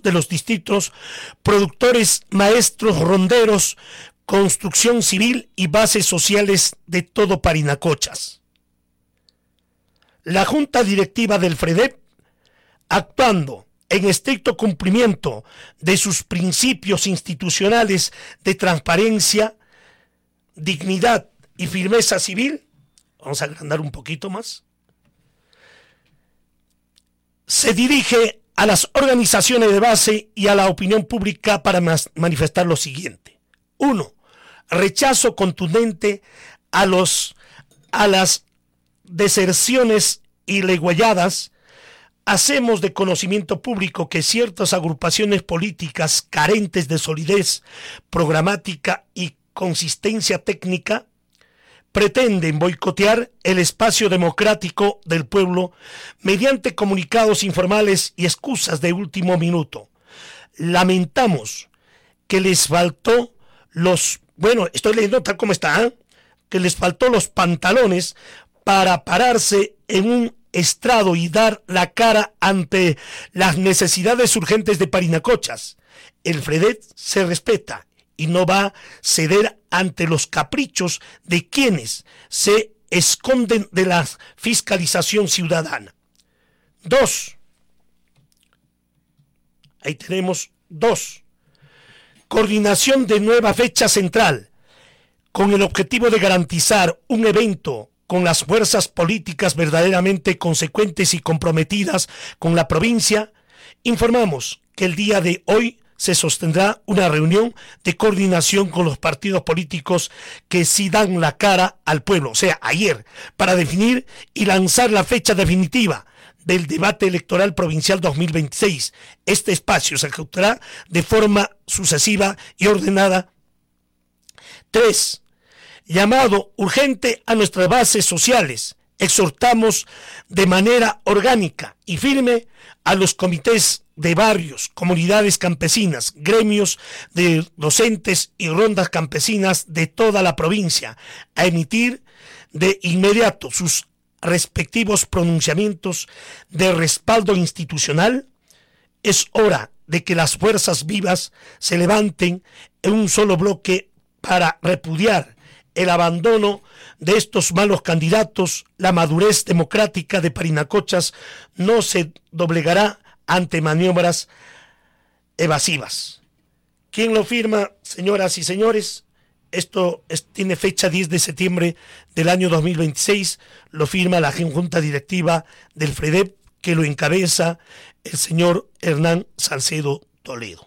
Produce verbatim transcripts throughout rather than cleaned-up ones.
de los distritos, productores, maestros, ronderos, construcción civil y bases sociales de todo Parinacochas. La Junta Directiva del FREDEP, actuando en estricto cumplimiento de sus principios institucionales de transparencia, dignidad y firmeza civil, vamos a agrandar un poquito más, se dirige a las organizaciones de base y a la opinión pública para manifestar lo siguiente. Uno, rechazo contundente a, los, a las deserciones ileguayadas. Hacemos de conocimiento público que ciertas agrupaciones políticas carentes de solidez programática y consistencia técnica pretenden boicotear el espacio democrático del pueblo mediante comunicados informales y excusas de último minuto. Lamentamos que les faltó los, bueno, estoy leyendo tal como está, ¿eh? que les faltó los pantalones para pararse en un estrado y dar la cara ante las necesidades urgentes de Parinacochas. El FREDEP se respeta y no va a ceder ante los caprichos de quienes se esconden de la fiscalización ciudadana. Dos. Ahí tenemos dos. Coordinación de nueva fecha central con el objetivo de garantizar un evento con las fuerzas políticas verdaderamente consecuentes y comprometidas con la provincia. Informamos que el día de hoy se sostendrá una reunión de coordinación con los partidos políticos que sí dan la cara al pueblo, o sea, ayer, para definir y lanzar la fecha definitiva del debate electoral provincial dos mil veintiséis. Este espacio se ejecutará de forma sucesiva y ordenada. Tres. Llamado urgente a nuestras bases sociales. Exhortamos de manera orgánica y firme a los comités de barrios, comunidades campesinas, gremios de docentes y rondas campesinas de toda la provincia a emitir de inmediato sus respectivos pronunciamientos de respaldo institucional. Es hora de que las fuerzas vivas se levanten en un solo bloque para repudiar el abandono de estos malos candidatos. La madurez democrática de Parinacochas no se doblegará ante maniobras evasivas. ¿Quién lo firma, señoras y señores? Esto es, tiene fecha diez de septiembre del año dos mil veintiséis, lo firma la Junta Directiva del FREDEP, que lo encabeza el señor Hernán Salcedo Toledo.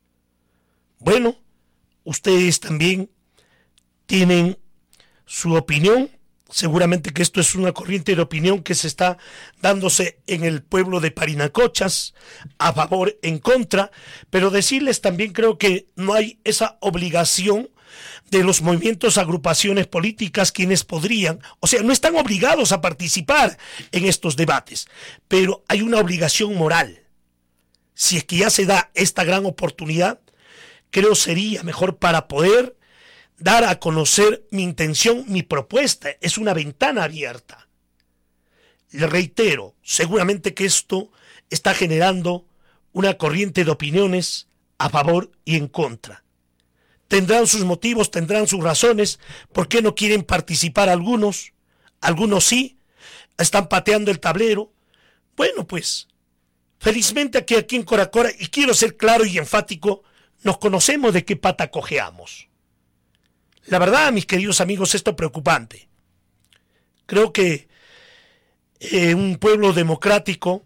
Bueno, ustedes también tienen su opinión. Seguramente que esto es una corriente de opinión que se está dándose en el pueblo de Parinacochas, a favor, en contra, pero decirles también, creo que no hay esa obligación de los movimientos, agrupaciones políticas, quienes podrían, o sea, no están obligados a participar en estos debates, pero hay una obligación moral. Si es que ya se da esta gran oportunidad, creo sería mejor para poder dar a conocer mi intención, mi propuesta. Es una ventana abierta. Le reitero, seguramente que esto está generando una corriente de opiniones a favor y en contra. Tendrán sus motivos, tendrán sus razones. ¿Por qué no quieren participar algunos? Algunos sí, están pateando el tablero. Bueno, pues, felizmente aquí, aquí en Coracora, y quiero ser claro y enfático, nos conocemos de qué pata cojeamos. La verdad, mis queridos amigos, esto es preocupante. Creo que eh, un pueblo democrático,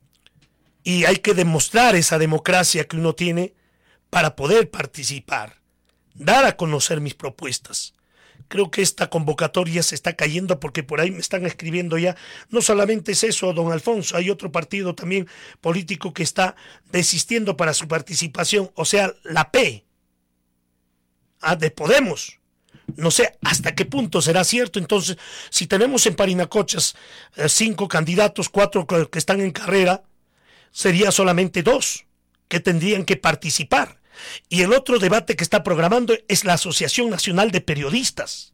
y hay que demostrar esa democracia que uno tiene para poder participar, dar a conocer mis propuestas. Creo que esta convocatoria se está cayendo porque por ahí me están escribiendo ya. No solamente es eso, don Alfonso, hay otro partido también político que está desistiendo para su participación, o sea, la P, ah, de Podemos. No sé hasta qué punto será cierto. Entonces, si tenemos en Parinacochas eh, cinco candidatos, cuatro que están en carrera, sería solamente dos que tendrían que participar. Y el otro debate que está programando es la Asociación Nacional de Periodistas.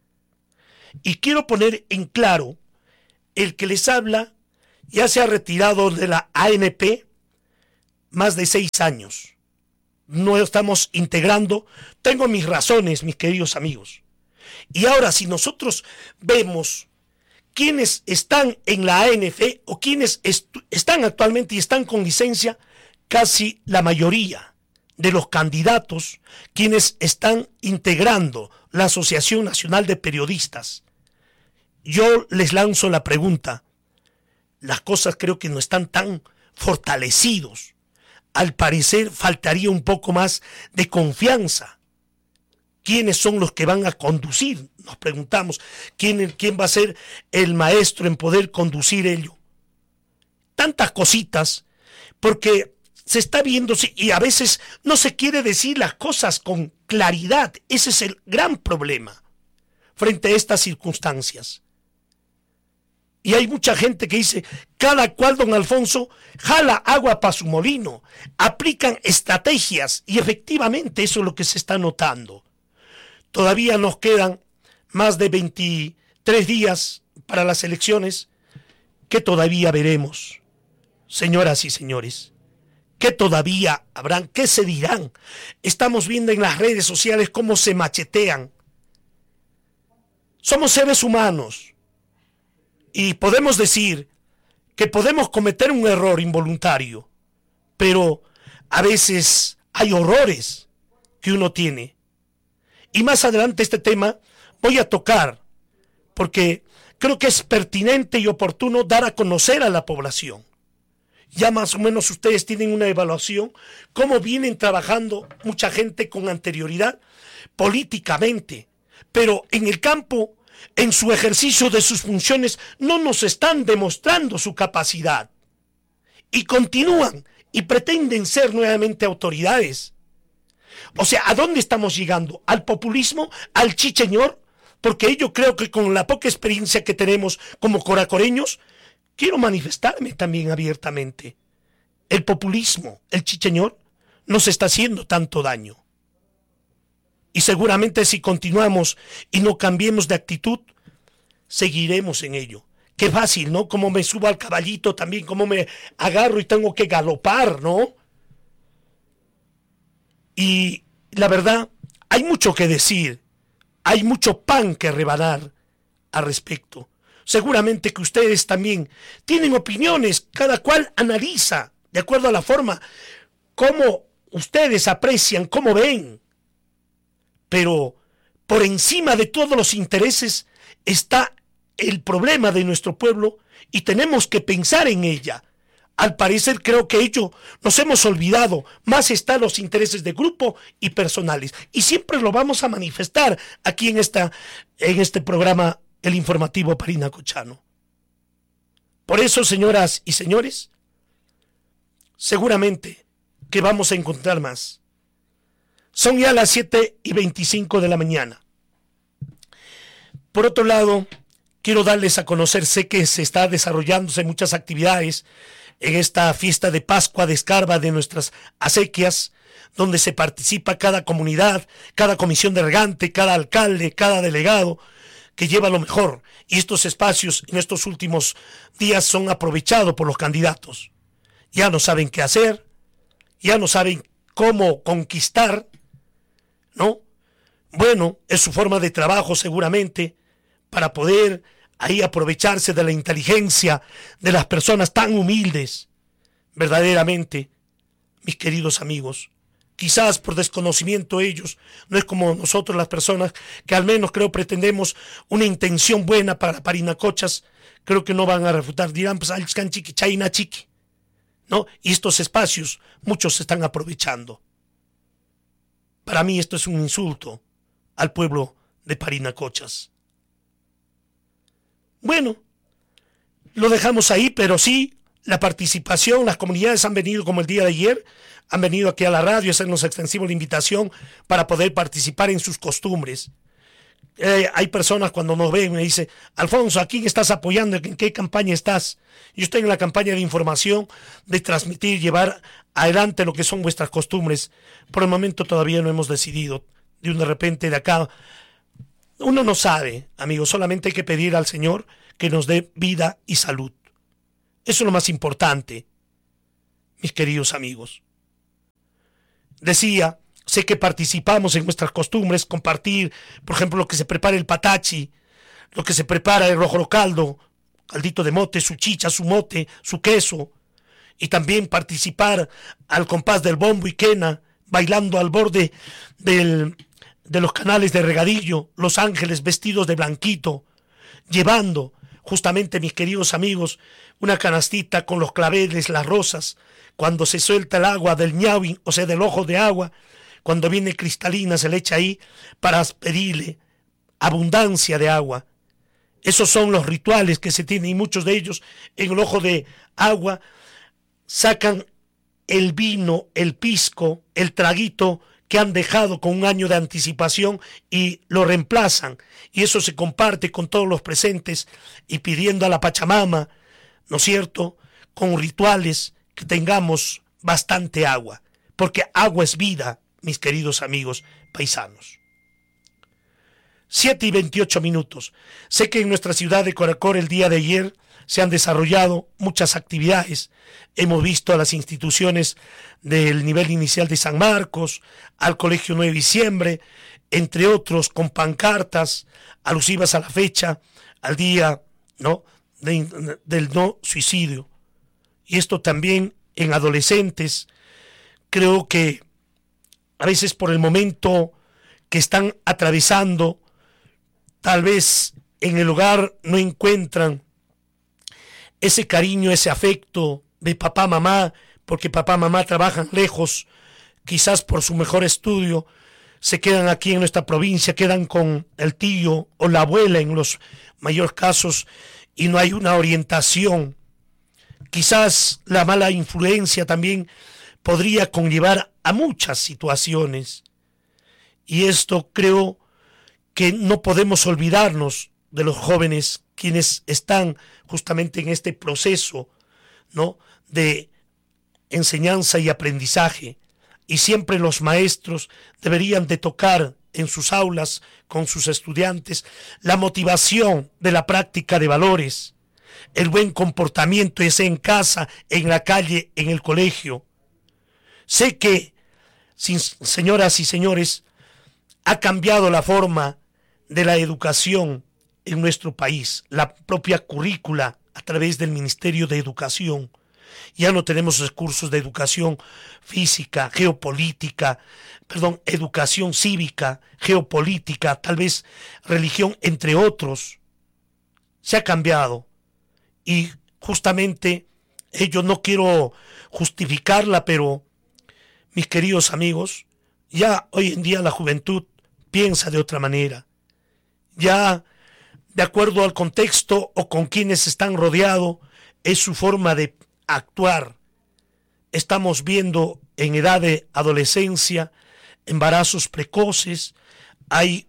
Y quiero poner en claro, el que les habla ya se ha retirado de la A N P, más de seis años. No estamos integrando. Tengo mis razones, mis queridos amigos. Y ahora, si nosotros vemos quienes están en la A N F o quienes están actualmente y están con licencia, casi la mayoría de los candidatos, quienes están integrando la Asociación Nacional de Periodistas. Yo les lanzo la pregunta. Las cosas creo que no están tan fortalecidos. Al parecer faltaría un poco más de confianza. ¿Quiénes son los que van a conducir? Nos preguntamos, ¿quién, quién va a ser el maestro en poder conducir ello? Tantas cositas, porque se está viendo y a veces no se quiere decir las cosas con claridad. Ese es el gran problema frente a estas circunstancias. Y hay mucha gente que dice, cada cual, don Alfonso, jala agua para su molino, aplican estrategias y efectivamente eso es lo que se está notando. Todavía nos quedan más de veintitrés días para las elecciones, que todavía veremos, señoras y señores, que todavía habrán, que se dirán. Estamos viendo en las redes sociales cómo se machetean. Somos seres humanos. Y podemos decir que podemos cometer un error involuntario, pero a veces hay horrores que uno tiene. Y más adelante este tema voy a tocar, porque creo que es pertinente y oportuno dar a conocer a la población. Ya más o menos ustedes tienen una evaluación, cómo vienen trabajando mucha gente con anterioridad políticamente, pero en el campo, en su ejercicio de sus funciones, no nos están demostrando su capacidad. Y continúan y pretenden ser nuevamente autoridades. O sea, ¿a dónde estamos llegando? ¿Al populismo? ¿Al chicheñor? Porque yo creo que con la poca experiencia que tenemos como coracoreños, quiero manifestarme también abiertamente. El populismo, el chicheñor, nos está haciendo tanto daño. Y seguramente si continuamos y no cambiemos de actitud, seguiremos en ello. Qué fácil, ¿no? Como me subo al caballito también, como me agarro y tengo que galopar, ¿no? Y la verdad, hay mucho que decir, hay mucho pan que rebanar al respecto. Seguramente que ustedes también tienen opiniones, cada cual analiza de acuerdo a la forma cómo ustedes aprecian, cómo ven. Pero por encima de todos los intereses está el problema de nuestro pueblo y tenemos que pensar en ella. Al parecer creo que ello nos hemos olvidado. Más están los intereses de grupo y personales. Y siempre lo vamos a manifestar aquí en, esta, en este programa, el informativo Parinacochano. Por eso, señoras y señores, seguramente que vamos a encontrar más. Son ya las siete y veinticinco de la mañana. Por otro lado, quiero darles a conocer, sé que se está desarrollándose muchas actividades en esta fiesta de Pascua de Escarba de nuestras acequias, donde se participa cada comunidad, cada comisión de regante, cada alcalde, cada delegado, que lleva lo mejor. Y estos espacios en estos últimos días son aprovechados por los candidatos. Ya no saben qué hacer, ya no saben cómo conquistar, ¿no? Bueno, es su forma de trabajo seguramente para poder ahí aprovecharse de la inteligencia de las personas tan humildes. Verdaderamente, mis queridos amigos, quizás por desconocimiento ellos, no es como nosotros las personas que al menos creo pretendemos una intención buena para Parinacochas, creo que no van a refutar, dirán pues alcan chiqui, chaina chiqui, ¿no? Y estos espacios muchos se están aprovechando. Para mí esto es un insulto al pueblo de Parinacochas. Bueno, lo dejamos ahí, pero sí, la participación, las comunidades han venido como el día de ayer, han venido aquí a la radio a hacernos extensivo la invitación para poder participar en sus costumbres. Eh, hay personas cuando nos ven me dicen, Alfonso, ¿a quién estás apoyando? ¿En qué campaña estás? Yo estoy en la campaña de información, de transmitir, llevar adelante lo que son vuestras costumbres. Por el momento todavía no hemos decidido. De un de repente de acá, uno no sabe, amigos, solamente hay que pedir al Señor que nos dé vida y salud. Eso es lo más importante. mis queridos amigos. Decía, sé que participamos en nuestras costumbres, compartir, por ejemplo, lo que se prepara el patachi, lo que se prepara el rojo caldo, caldito de mote, su chicha, su mote, su queso, y también participar al compás del bombo y quena, bailando al borde del, de los canales de regadillo, los ángeles vestidos de blanquito, llevando justamente, mis queridos amigos, una canastita con los claveles, las rosas, cuando se suelta el agua del ñaui, o sea, del ojo de agua, cuando viene cristalina se le echa ahí para pedirle abundancia de agua. Esos son los rituales que se tienen, y muchos de ellos en el ojo de agua sacan el vino, el pisco, el traguito que han dejado con un año de anticipación y lo reemplazan. Y eso se comparte con todos los presentes y pidiendo a la Pachamama, ¿no es cierto?, con rituales que tengamos bastante agua, porque agua es vida, mis queridos amigos paisanos. Siete y veintiocho minutos. Sé que en nuestra ciudad de Coracor el día de ayer se han desarrollado muchas actividades. Hemos visto a las instituciones del nivel inicial de San Marcos, al Colegio nueve de diciembre, entre otros, con pancartas alusivas a la fecha, al día, ¿no?, de, del no suicidio. Y esto también en adolescentes. Creo que a veces por el momento que están atravesando, tal vez en el hogar no encuentran ese cariño, ese afecto de papá, mamá, porque papá, mamá trabajan lejos, quizás por su mejor estudio, se quedan aquí en nuestra provincia, quedan con el tío o la abuela en los mayores casos y no hay una orientación. Quizás la mala influencia también podría conllevar a muchas situaciones. Y esto creo que no podemos olvidarnos de los jóvenes quienes están justamente en este proceso, ¿no?, de enseñanza y aprendizaje. Y siempre los maestros deberían de tocar en sus aulas con sus estudiantes la motivación de la práctica de valores, el buen comportamiento, es en casa, en la calle, en el colegio. Sé que, señoras y señores, ha cambiado la forma de la educación en nuestro país, la propia currícula a través del Ministerio de Educación. Ya no tenemos recursos de educación física, geopolítica, perdón, educación cívica, geopolítica, tal vez religión, entre otros. Se ha cambiado. Y justamente, eh, yo no quiero justificarla, pero mis queridos amigos, ya hoy en día la juventud piensa de otra manera. Ya, de acuerdo al contexto o con quienes están rodeados, es su forma de actuar. Estamos viendo en edad de adolescencia embarazos precoces, hay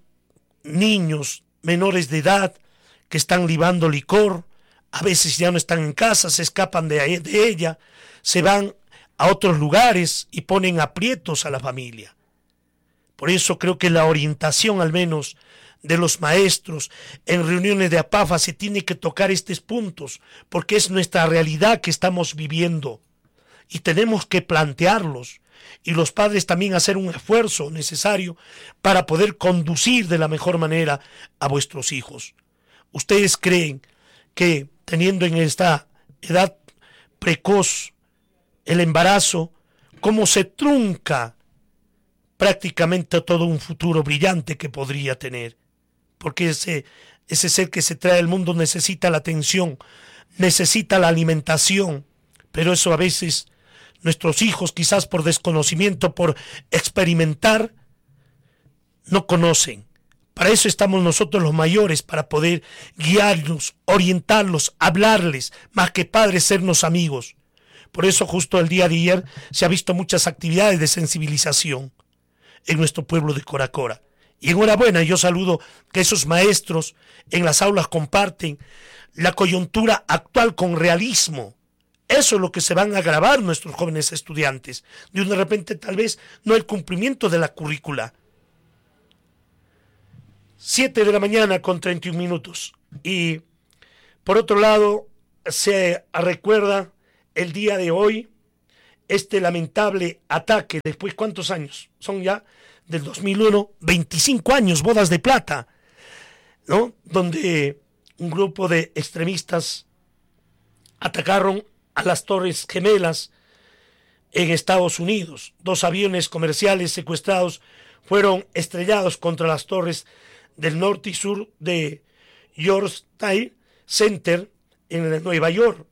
niños menores de edad que están libando licor, a veces ya no están en casa, se escapan de, de ella, se van a otros lugares y ponen aprietos a la familia. Por eso creo que la orientación al menos de los maestros en reuniones de APAFA se tiene que tocar estos puntos, porque es nuestra realidad que estamos viviendo y tenemos que plantearlos, y los padres también hacer un esfuerzo necesario para poder conducir de la mejor manera a vuestros hijos. ¿Ustedes creen que teniendo en esta edad precoz el embarazo, cómo se trunca prácticamente todo un futuro brillante que podría tener? Porque ese, ese ser que se trae al mundo necesita la atención, necesita la alimentación, pero eso a veces nuestros hijos, quizás por desconocimiento, por experimentar, no conocen. Para eso estamos nosotros los mayores, para poder guiarlos, orientarlos, hablarles, más que padres, sernos amigos. Por eso justo el día de ayer se ha visto muchas actividades de sensibilización en nuestro pueblo de Coracora. Y enhorabuena, yo saludo que esos maestros en las aulas comparten la coyuntura actual con realismo. Eso es lo que se van a grabar nuestros jóvenes estudiantes. De de repente tal vez no el cumplimiento de la currícula. Siete de la mañana con treinta y un minutos. Y por otro lado, se recuerda el día de hoy este lamentable ataque, después ¿cuántos años? Son ya del dos mil uno, veinticinco años, bodas de plata, ¿no? Donde un grupo de extremistas atacaron a las Torres Gemelas en Estados Unidos. Dos aviones comerciales secuestrados fueron estrellados contra las torres del norte y sur de Yorkshire Center en Nueva York.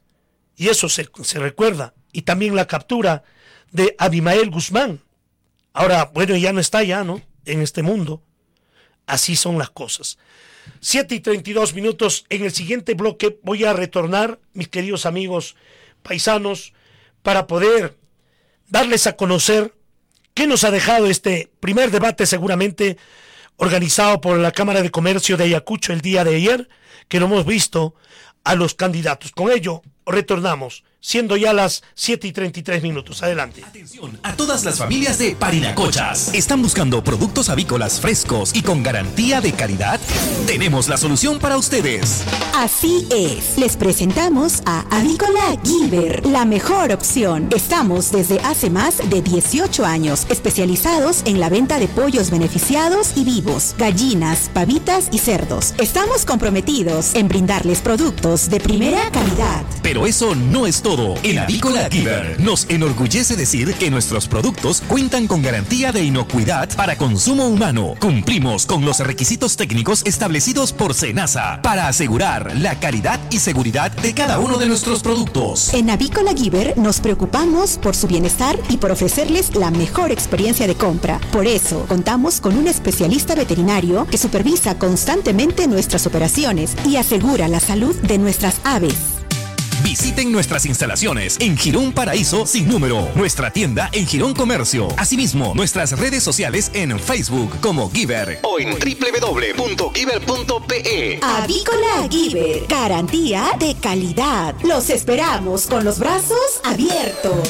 Y eso se, se recuerda. Y también la captura de Abimael Guzmán. Ahora, bueno, ya no está ya, ¿no? En este mundo. Así son las cosas. siete y treinta y dos minutos. En el siguiente bloque voy a retornar, mis queridos amigos paisanos, para poder darles a conocer qué nos ha dejado este primer debate, seguramente organizado por la Cámara de Comercio de Ayacucho el día de ayer, que no hemos visto a los candidatos. Con ello retornamos, siendo ya las siete y treinta y tres minutos. Adelante. Atención a todas las familias de Parinacochas. ¿Están buscando productos avícolas frescos y con garantía de calidad? Tenemos la solución para ustedes. Así es, les presentamos a Avícola Gilbert, la mejor opción. Estamos desde hace más de dieciocho años especializados en la venta de pollos beneficiados y vivos, gallinas, pavitas y cerdos. Estamos comprometidos en brindarles productos de primera calidad. Pero eso no es todo. En Avícola Gilbert nos enorgullece decir que nuestros productos cuentan con garantía de inocuidad para consumo humano. Cumplimos con los requisitos técnicos establecidos por SENASA para asegurar la calidad y seguridad de cada uno de nuestros productos. En Avícola Gilbert nos preocupamos por su bienestar y por ofrecerles la mejor experiencia de compra. Por eso contamos con un especialista veterinario que supervisa constantemente nuestras operaciones y asegura la salud de nuestras aves. Visiten nuestras instalaciones en Girón Paraíso sin número, nuestra tienda en Girón Comercio, asimismo nuestras redes sociales en Facebook como Giver o en doble u doble u doble u punto giver punto pe. Avícola Gilbert, garantía de calidad. Los esperamos con los brazos abiertos.